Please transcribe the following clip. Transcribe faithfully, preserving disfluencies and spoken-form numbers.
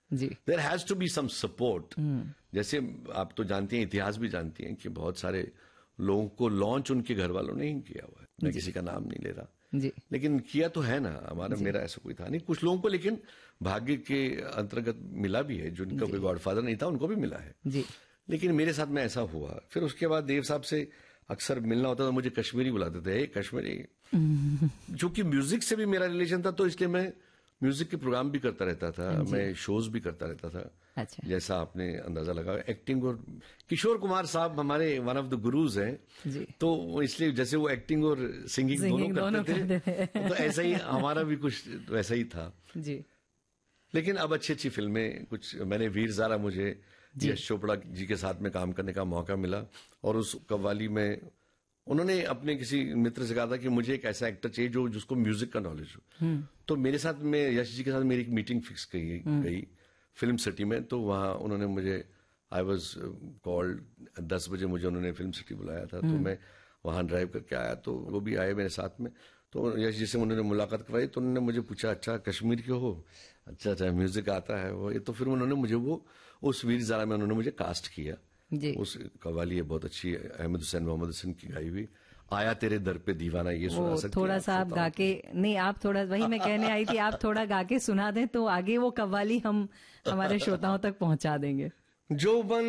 Ji, there has to be some support. जैसे आप तो जानती हैं, इतिहास भी जानती हैं कि बहुत सारे लोगों को लॉन्च उनके घर वालों ने ही किया हुआ है। मैं किसी का नाम नहीं ले रहा जी, लेकिन किया तो है ना। हमारा मेरा ऐसा कोई था नहीं। कुछ लोगों को लेकिन भाग्य के अंतर्गत मिला भी है, जिनका कोई गॉडफादर नहीं था उनको भी मिला है जी। लेकिन मेरे साथ में ऐसा हुआ। फिर उसके बाद देव साहब से अक्सर मिलना होता था, मुझे कश्मीरी बुलाते थे, ए कश्मीरी। चूंकि म्यूजिक से भी मेरा रिलेशन था तो इसलिए मैं म्यूजिक के प्रोग्राम भी करता रहता था, मैं शोज भी करता रहता था। अच्छा। जैसा आपने अंदाजा लगाया, एक्टिंग। और किशोर कुमार साहब हमारे वन ऑफ द गुरुज हैं जी। तो इसलिए जैसे वो एक्टिंग और सिंगिंग, सिंगिंग दोनों, दोनों करते थे, थे। तो ऐसा ही हमारा भी कुछ वैसा ही था जी। लेकिन अब अच्छी अच्छी फिल्में कुछ मैंने, वीर ज़ारा मुझे यश चोपड़ा जी के साथ में काम करने का मौका मिला और उस कव्वाली में उन्होंने अपने किसी मित्र से कहा था कि मुझे एक ऐसा एक्टर चाहिए जो जिसको म्यूजिक का नॉलेज हो। तो मेरे साथ में यश जी के साथ मेरी एक मीटिंग फिक्स गई गई फिल्म सिटी में। तो वहां उन्होंने मुझे, आई वॉज कॉल्ड, दस बजे मुझे उन्होंने फिल्म सिटी बुलाया था। तो मैं वहां ड्राइव करके आया तो वो भी आए मेरे साथ में। तो यश जी से उन्होंने मुलाकात करवाई तो उन्होंने मुझे पूछा, अच्छा कश्मीर के हो, अच्छा अच्छा म्यूजिक आता है वो। तो फिर उन्होंने मुझे वो उस वीर ज़ारा में उन्होंने मुझे कास्ट किया। जी। उस कव्वाली है बहुत अच्छी, अहमद हुसैन मोहम्मद हसन की गाई हुई, आया तेरे दर पे दीवाना, ये सुना सकते थोड़ा सा आप गा के, नहीं आप थोड़ा, वही मैं कहने आई थी, आप थोड़ा गा के सुना दें तो आगे वो कव्वाली हम हमारे श्रोताओं तक पहुंचा देंगे। जो बन